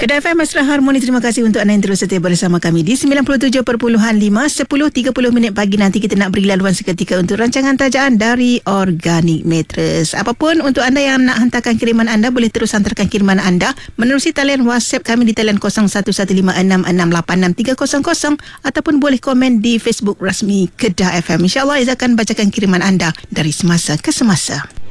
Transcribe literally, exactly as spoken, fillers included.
Kedah F M Mesra Harmoni, terima kasih untuk anda yang terus setia bersama kami di sembilan puluh tujuh perpuluhan lima. Sepuluh tiga puluh minit pagi nanti kita nak beri laluan seketika untuk rancangan tajaan dari Organic Mattress. Apapun untuk anda yang nak hantarkan kiriman anda, boleh terus hantarkan kiriman anda menerusi talian WhatsApp kami di talian kosong satu satu lima enam enam lapan enam tiga kosong kosong ataupun boleh komen di Facebook rasmi Kedah F M. InsyaAllah Izzah akan bacakan kiriman anda dari semasa ke semasa.